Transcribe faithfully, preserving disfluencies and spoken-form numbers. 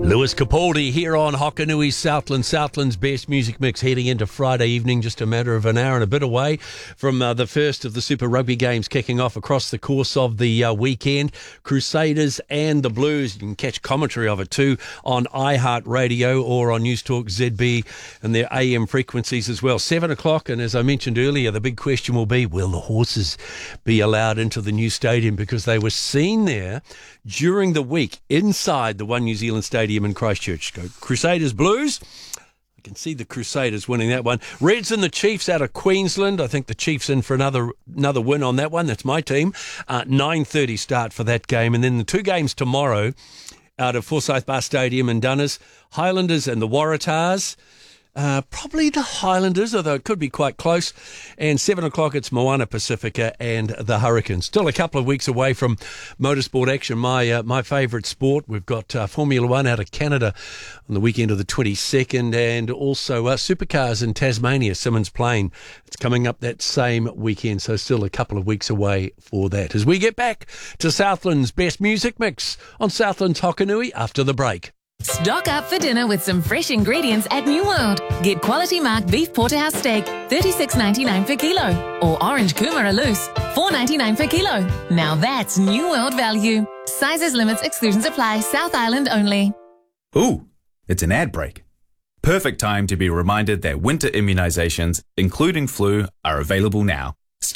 Lewis Capaldi here on Hokanui Southland, Southland's best music mix, heading into Friday evening, just a matter of an hour and a bit away from uh, the first of the Super Rugby games kicking off across the course of the uh, weekend. Crusaders and the Blues. You can catch commentary of it too on iHeartRadio or on News Talk Z B and their A M frequencies as well. Seven o'clock, and as I mentioned earlier, the big question will be, will the horses be allowed into the new stadium? Because they were seen there during the week inside the One New Zealand Stadium in Christchurch. Go Crusaders Blues. I can see the Crusaders winning that one. Reds and the Chiefs out of Queensland. I think the Chiefs in for another another win on that one. That's my team. Uh, nine thirty start for that game. And then the two games tomorrow out of Forsyth Bar Stadium in Dunners. Highlanders and the Waratahs. Uh, probably the Highlanders, although it could be quite close. And seven o'clock, it's Moana Pacifica and the Hurricanes. Still a couple of weeks away from motorsport action, my uh, my favourite sport. We've got uh, Formula One out of Canada on the weekend of the twenty-second, and also uh, Supercars in Tasmania, Simmons Plain. It's coming up that same weekend, so still a couple of weeks away for that. As we get back to Southland's best music mix on Southland's Hokanui after the break. Stock up for dinner with some fresh ingredients at New World. Get quality marked beef porterhouse steak, thirty-six ninety-nine per kilo. Or orange kumara loose, four ninety-nine per kilo. Now that's New World value. Sizes, limits, exclusions apply. South Island only. Ooh, it's an ad break. Perfect time to be reminded that winter immunisations, including flu, are available now.